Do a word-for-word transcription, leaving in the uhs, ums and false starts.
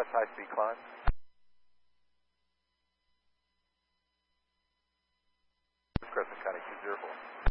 Northwest high speed climb. Crescent County two zero four.